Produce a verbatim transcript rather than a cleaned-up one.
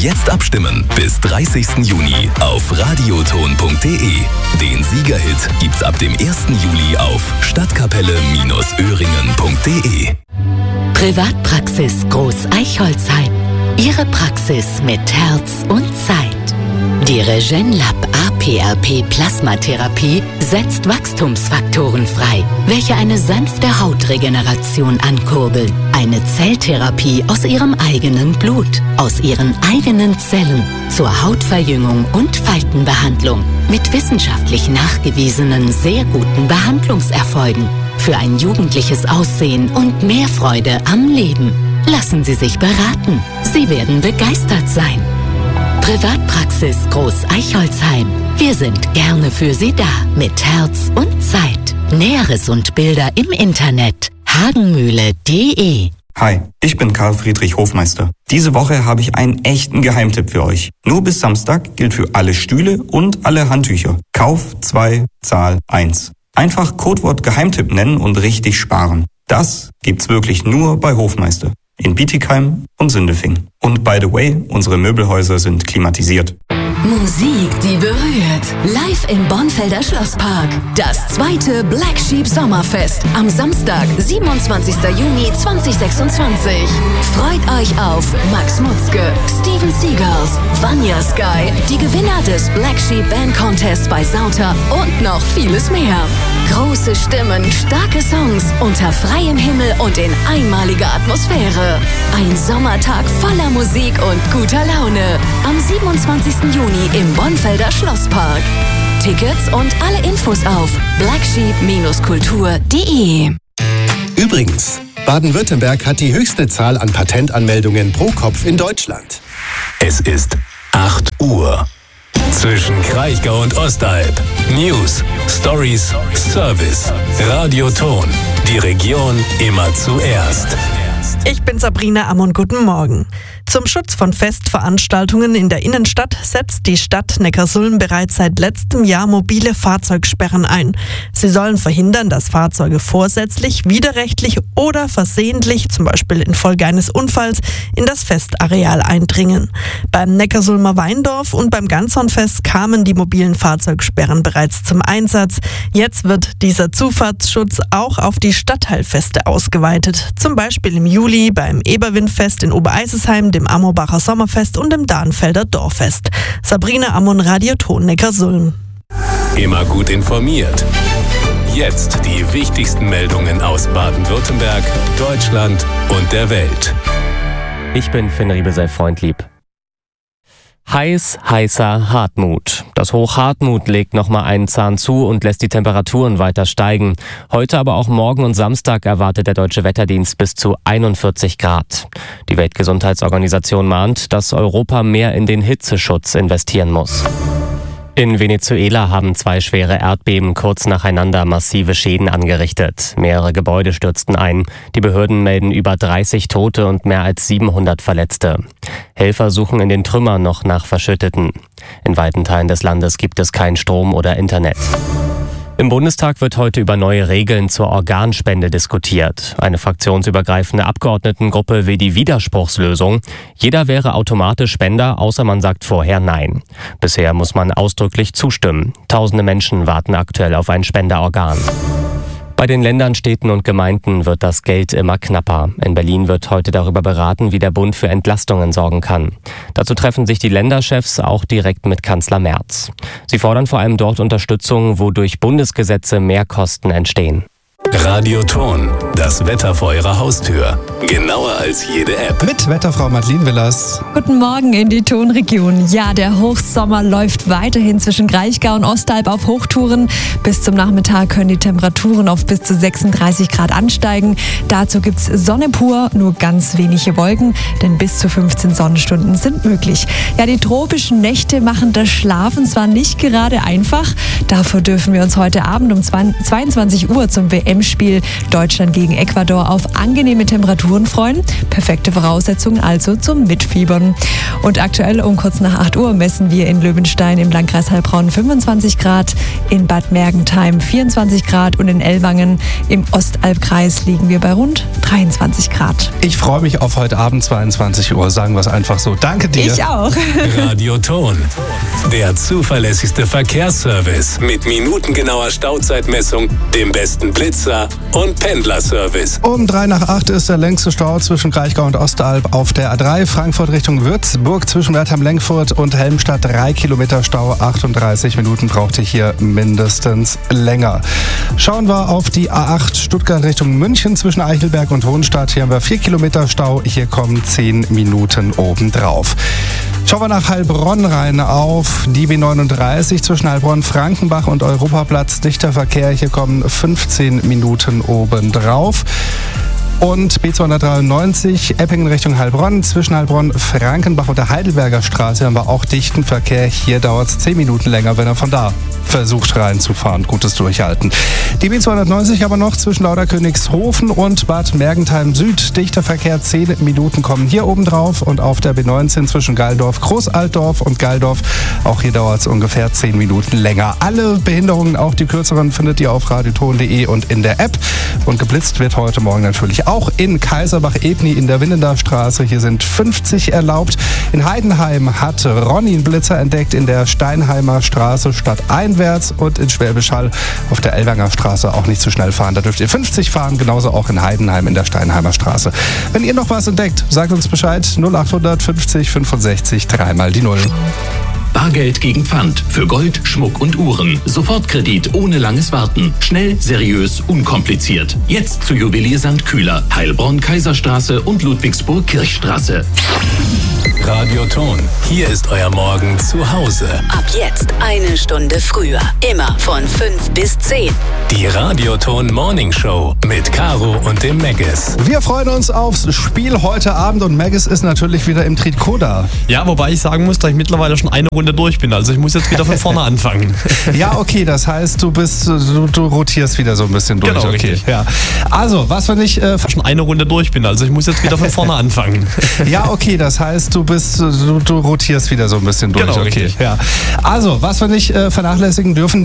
Jetzt abstimmen bis dreißigsten Juni auf radioton punkt de. Den Siegerhit gibt's ab dem ersten Juli auf stadtkapelle Öhringen punkt de. Privatpraxis Groß Eichholzheim. Ihre Praxis mit Herz und Zeit. Die Regenlab A P R P Plasmatherapie setzt Wachstumsfaktoren frei, welche eine sanfte Hautregeneration ankurbeln. Eine Zelltherapie aus ihrem eigenen Blut, aus ihren eigenen Zellen zur Hautverjüngung und Faltenbehandlung mit wissenschaftlich nachgewiesenen sehr guten Behandlungserfolgen für ein jugendliches Aussehen und mehr Freude am Leben. Lassen Sie sich beraten. Sie werden begeistert sein. Privatpraxis Groß Eichholzheim. Wir sind gerne für Sie da mit Herz und Zeit. Näheres und Bilder im Internet hagenmühle punkt de. Hi, ich bin Karl Friedrich Hofmeister. Diese Woche habe ich einen echten Geheimtipp für euch. Nur bis Samstag gilt für alle Stühle und alle Handtücher. Kauf zwei, Zahl eins. Einfach Codewort Geheimtipp nennen und richtig sparen. Das gibt's wirklich nur bei Hofmeister. In Bietigheim und Sindelfingen. Und by the way, unsere Möbelhäuser sind klimatisiert. Musik, die berührt. Live im Bonfelder Schlosspark. Das zweite Black Sheep Sommerfest. Am Samstag, siebenundzwanzigsten Juni zweitausendsechsundzwanzig. Freut euch auf Max Mutzke, Steven Seagulls, Vanya Sky, die Gewinner des Black Sheep Band Contest bei Sauter und noch vieles mehr. Große Stimmen, starke Songs, unter freiem Himmel und in einmaliger Atmosphäre. Ein Sommertag voller Musik und guter Laune. Am siebenundzwanzigsten Juni im Bonfelder Schlosspark. Tickets und alle Infos auf black sheep kultur punkt de. Übrigens, Baden-Württemberg hat die höchste Zahl an Patentanmeldungen pro Kopf in Deutschland. Es ist acht Uhr. Zwischen Kraichgau und Ostalb. News, Stories, Service. Radioton. Die Region immer zuerst. Ich bin Sabrina Ammon, guten Morgen. Zum Schutz von Festveranstaltungen in der Innenstadt setzt die Stadt Neckarsulm bereits seit letztem Jahr mobile Fahrzeugsperren ein. Sie sollen verhindern, dass Fahrzeuge vorsätzlich, widerrechtlich oder versehentlich, zum Beispiel infolge eines Unfalls, in das Festareal eindringen. Beim Neckarsulmer Weindorf und beim Ganzhornfest kamen die mobilen Fahrzeugsperren bereits zum Einsatz. Jetzt wird dieser Zufahrtsschutz auch auf die Stadtteilfeste ausgeweitet. Zum Beispiel im Juli beim Eberwindfest in Obereisesheim, dem Ammerbacher Sommerfest und dem Dahnfelder Dorffest. Sabrina Ammon, Radioton Neckarsulm. Immer gut informiert. Jetzt die wichtigsten Meldungen aus Baden-Württemberg, Deutschland und der Welt. Ich bin Finn Riebesell-Freundlieb. Heiß, heißer Hartmut. Das Hoch Hartmut legt nochmal einen Zahn zu und lässt die Temperaturen weiter steigen. Heute, aber auch morgen und Samstag erwartet der Deutsche Wetterdienst bis zu einundvierzig Grad. Die Weltgesundheitsorganisation mahnt, dass Europa mehr in den Hitzeschutz investieren muss. In Venezuela haben zwei schwere Erdbeben kurz nacheinander massive Schäden angerichtet. Mehrere Gebäude stürzten ein. Die Behörden melden über dreißig Tote und mehr als siebenhundert Verletzte. Helfer suchen in den Trümmern noch nach Verschütteten. In weiten Teilen des Landes gibt es kein Strom oder Internet. Im Bundestag wird heute über neue Regeln zur Organspende diskutiert. Eine fraktionsübergreifende Abgeordnetengruppe will die Widerspruchslösung. Jeder wäre automatisch Spender, außer man sagt vorher Nein. Bisher muss man ausdrücklich zustimmen. Tausende Menschen warten aktuell auf ein Spenderorgan. Bei den Ländern, Städten und Gemeinden wird das Geld immer knapper. In Berlin wird heute darüber beraten, wie der Bund für Entlastungen sorgen kann. Dazu treffen sich die Länderchefs auch direkt mit Kanzler Merz. Sie fordern vor allem dort Unterstützung, wo durch Bundesgesetze Mehrkosten entstehen. Radioton, das Wetter vor Ihrer Haustür. Genauer als jede App. Mit Wetterfrau Madeleine Willers. Guten Morgen in die Tonregion. Ja, der Hochsommer läuft weiterhin zwischen Kraichgau und Ostalb auf Hochtouren. Bis zum Nachmittag können die Temperaturen auf bis zu sechsunddreißig Grad ansteigen. Dazu gibt's Sonne pur, nur ganz wenige Wolken, denn bis zu fünfzehn Sonnenstunden sind möglich. Ja, die tropischen Nächte machen das Schlafen zwar nicht gerade einfach. Dafür dürfen wir uns heute Abend um zweiundzwanzig Uhr zum W M Endspiel Deutschland gegen Ecuador auf angenehme Temperaturen freuen. Perfekte Voraussetzungen also zum Mitfiebern. Und aktuell um kurz nach acht Uhr messen wir in Löwenstein im Landkreis Heilbronn fünfundzwanzig Grad, in Bad Mergentheim vierundzwanzig Grad und in Ellwangen im Ostalbkreis liegen wir bei rund dreiundzwanzig Grad. Ich freue mich auf heute Abend zweiundzwanzig Uhr, sagen wir es einfach so. Danke dir. Ich auch. Radio Ton, der zuverlässigste Verkehrsservice mit minutengenauer Stauzeitmessung, dem besten Blitzer und Pendlerservice. Um drei nach acht ist der längste Stau zwischen Kraichgau und Ostalb auf der A drei, Frankfurt Richtung Würzburg, zwischen Wertheim-Lenkfurt und Helmstadt drei Kilometer Stau, achtunddreißig Minuten braucht ihr hier mindestens länger. Schauen wir auf die A acht Stuttgart Richtung München zwischen Eichelberg und Hohenstadt. Hier haben wir vier Kilometer Stau, hier kommen zehn Minuten obendrauf. Schauen wir nach Heilbronn rein auf die B neununddreißig zwischen Heilbronn, Frankenbach und Europaplatz. Dichter Verkehr, hier kommen fünfzehn Minuten obendrauf. Und B zweihundertdreiundneunzig Eppingen Richtung Heilbronn, zwischen Heilbronn, Frankenbach und der Heidelberger Straße haben wir auch dichten Verkehr. Hier dauert es zehn Minuten länger, wenn er von da versucht reinzufahren. Gutes Durchhalten. Die B zweihundertneunzig aber noch zwischen Lauterkönigshofen und Bad Mergentheim Süd. Dichter Verkehr, zehn Minuten kommen hier oben drauf. Und auf der B neunzehn zwischen Geildorf, Großaltdorf und Geildorf, auch hier dauert es ungefähr zehn Minuten länger. Alle Behinderungen, auch die kürzeren, findet ihr auf radioton punkt de und in der App. Und geblitzt wird heute Morgen natürlich auch in Kaiserbach-Ebni in der Winnender Straße. Hier sind fünfzig erlaubt. In Heidenheim hat Ronny einen Blitzer entdeckt in der Steinheimer Straße stadteinwärts und in Schwäbisch Hall auf der Ellwanger Straße auch nicht zu schnell fahren. Da dürft ihr fünfzig fahren, genauso auch in Heidenheim in der Steinheimer Straße. Wenn ihr noch was entdeckt, sagt uns Bescheid. null achthundert fünfzig fünfundsechzig, dreimal die Null. Bargeld gegen Pfand für Gold, Schmuck und Uhren. Sofortkredit ohne langes Warten. Schnell, seriös, unkompliziert. Jetzt zu Juwelier Sankt Kühler, Heilbronn, Kaiserstraße und Ludwigsburg Kirchstraße. Radio Ton, hier ist euer Morgen zu Hause. Ab jetzt eine Stunde früher. Immer von fünf bis zehn. Die Radio Ton Morning Show mit Caro und dem Maggis. Wir freuen uns aufs Spiel heute Abend und Maggis ist natürlich wieder im Trikot da. Ja, wobei ich sagen muss, dass ich mittlerweile schon eine Runde durch bin. Also ich muss jetzt wieder von vorne anfangen. Ja, okay, das heißt, du bist, du, du rotierst wieder so ein bisschen durch. Genau, okay. richtig. Ja. Also, was wir nicht... Äh, schon eine Runde durch bin. Also ich muss jetzt wieder von vorne anfangen. Ja, okay, das heißt, du bist, du, du rotierst wieder so ein bisschen durch. Genau, okay. richtig. Ja. Also, was wir nicht äh, vernachlässigen dürfen,